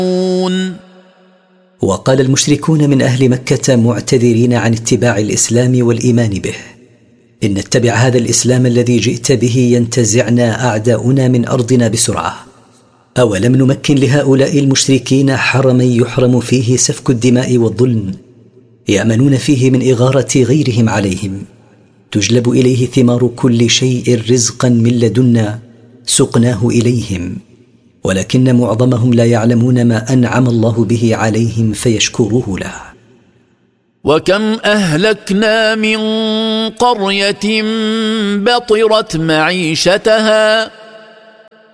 وقال المشركون من أهل مكة معتذرين عن اتباع الإسلام والإيمان به: إن نتبع هذا الإسلام الذي جئت به ينتزعنا أعداؤنا من أرضنا بسرعة. أولم نمكن لهؤلاء المشركين حرما يحرم فيه سفك الدماء والظلم، يأمنون فيه من إغارة غيرهم عليهم، تجلب إليه ثمار كل شيء رزقا من لدنا سقناه إليهم، ولكن معظمهم لا يعلمون ما أنعم الله به عليهم فيشكروه له. وكم أهلكنا من قرية بطرت معيشتها